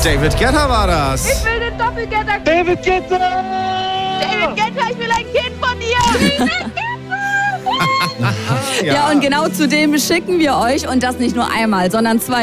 David Guetta war das. Ich will den Doppelgetter. David Guetta! David Guetta, ich will ein Kind von dir. Ja, und genau zu dem schicken wir euch, und das nicht nur einmal, sondern 2